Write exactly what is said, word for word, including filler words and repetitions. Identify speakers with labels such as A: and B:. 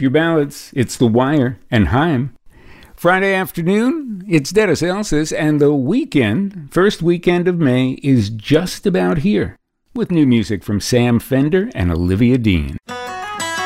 A: your ballads. It's The Wire and Haim. Friday afternoon, it's Dennis Elsas, and the weekend, first weekend of May, is just about here, with new music from Sam Fender and Olivia Dean.